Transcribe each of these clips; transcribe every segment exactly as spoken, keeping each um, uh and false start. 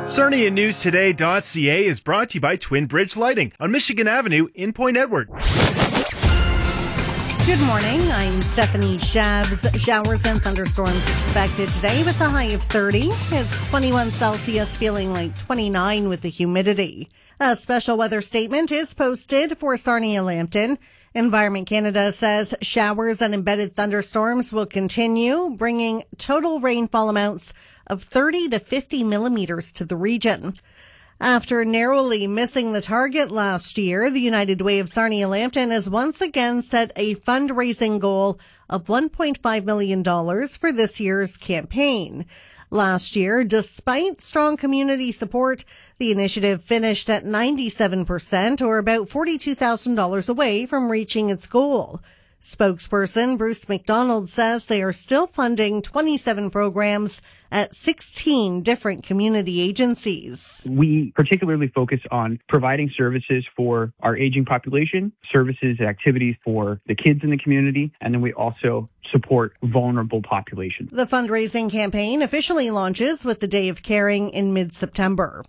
Sarnia News Today dot C A is brought to you by Twin Bridge Lighting on Michigan Avenue in Point Edward. Good morning. I'm Stephanie Shabs. Showers and thunderstorms expected today with a high of thirty. It's twenty-one Celsius, feeling like twenty-nine with the humidity. A special weather statement is posted for Sarnia Lambton. Environment Canada says showers and embedded thunderstorms will continue, bringing total rainfall amounts of thirty to fifty millimeters to the region. After narrowly missing the target last year, the United Way of Sarnia Lambton has once again set a fundraising goal of one point five million dollars for this year's campaign. Last year, despite strong community support, the initiative finished at ninety-seven percent, or about forty-two thousand dollars away from reaching its goal. Spokesperson Bruce McDonald says they are still funding twenty-seven programs at sixteen different community agencies. We particularly focus on providing services for our aging population, services and activities for the kids in the community, and then we also support vulnerable populations. The fundraising campaign officially launches with the Day of Caring in mid-September.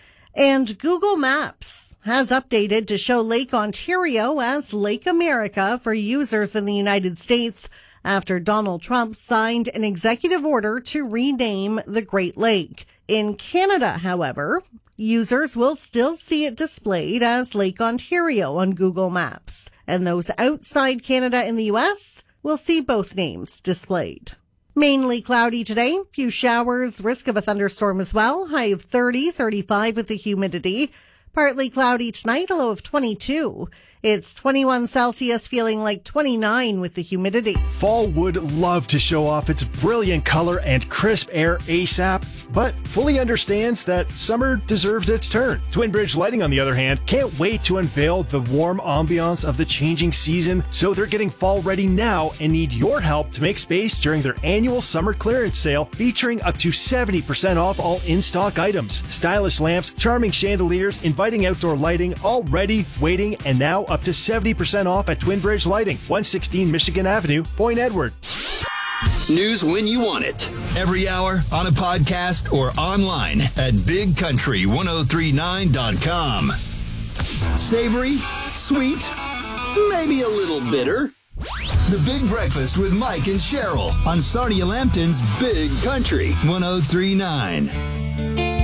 And Google Maps has updated to show Lake Ontario as Lake America for users in the United States after Donald Trump signed an executive order to rename the Great Lake. In Canada, however, users will still see it displayed as Lake Ontario on Google Maps, and those outside Canada in the U S will see both names displayed. Mainly cloudy today, few showers, risk of a thunderstorm as well, high of thirty, thirty-five with the humidity. Partly cloudy tonight, a low of twenty-two. It's twenty-one Celsius, feeling like twenty-nine with the humidity. Fall would love to show off its brilliant color and crisp air ASAP, but fully understands that summer deserves its turn. Twin Bridge Lighting, on the other hand, can't wait to unveil the warm ambiance of the changing season, so they're getting fall ready now and need your help to make space during their annual summer clearance sale, featuring up to seventy percent off all in-stock items. Stylish lamps, charming chandeliers, inviting outdoor lighting, all ready, waiting, and now up to seventy percent off at Twin Bridge Lighting, one sixteen Michigan Avenue, Point Edward. News when you want it. Every hour, on a podcast, or online at big country ten thirty-nine dot com. Savory, sweet, maybe a little bitter. The Big Breakfast with Mike and Cheryl on Sarnia Lambton's Big Country ten thirty-nine.